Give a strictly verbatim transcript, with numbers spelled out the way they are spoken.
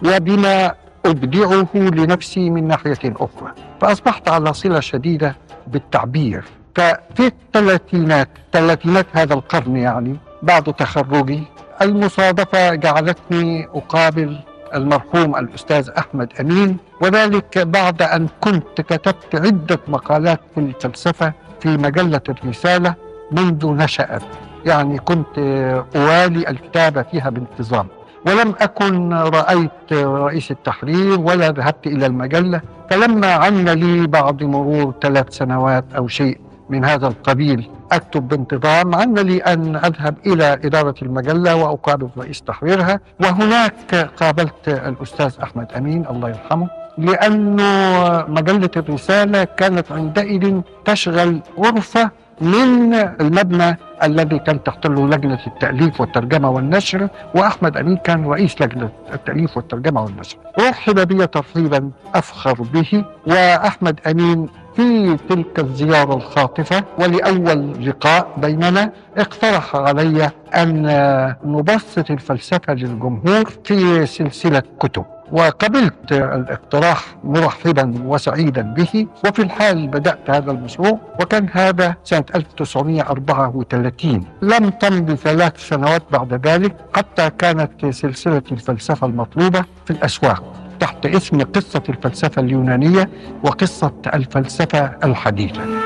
وبما أبدعه لنفسي من ناحية أخرى، فأصبحت على صلة شديدة بالتعبير. ففي الثلاثينات ثلاثينات هذا القرن يعني بعد تخرجي، المصادفة جعلتني أقابل المرحوم الأستاذ أحمد أمين، وذلك بعد أن كنت كتبت عدة مقالات في الفلسفة في مجلة الرسالة منذ نشأت، يعني كنت أوالي الكتابة فيها بانتظام، ولم أكن رأيت رئيس التحرير ولا ذهبت إلى المجلة. فلما عن لي بعد مرور ثلاث سنوات أو شيء من هذا القبيل أكتب بانتظام، عن لي أن أذهب إلى إدارة المجلة وأقابل رئيس تحريرها، وهناك قابلت الأستاذ أحمد أمين الله يرحمه، لأن مجلة الرسالة كانت عندئذ تشغل غرفة من المبنى الذي كان تحت له لجنة التأليف والترجمة والنشر، وأحمد أمين كان رئيس لجنة التأليف والترجمة والنشر. رحب بي ترحيبا أفخر به، وأحمد أمين في تلك الزيارة الخاطفة ولأول لقاء بيننا اقترح علي أن نبسط الفلسفة للجمهور في سلسلة كتب، وقبلت الاقتراح مرحبا وسعيدا به. وفي الحال بدأت هذا المشروع، وكان هذا سنة ألف وتسعمائة وأربعة وثلاثين. لم تمض ثلاث سنوات بعد ذلك حتى كانت سلسلة الفلسفة المطلوبة في الأسواق تحت اسم قصة الفلسفة اليونانية وقصة الفلسفة الحديثة.